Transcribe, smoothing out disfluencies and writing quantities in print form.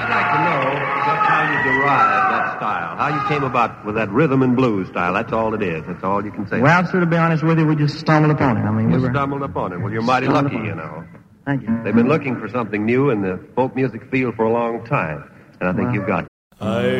I'd like to know just how you derived that style, how you came about with that rhythm and blues style. That's all it is. That's all you can say. Well, sir, to be honest with you, we just stumbled upon it. I mean, You stumbled upon it. Well, you're mighty lucky, you know. Thank you. They've been looking for something new in the folk music field for a long time, and I think you've got it.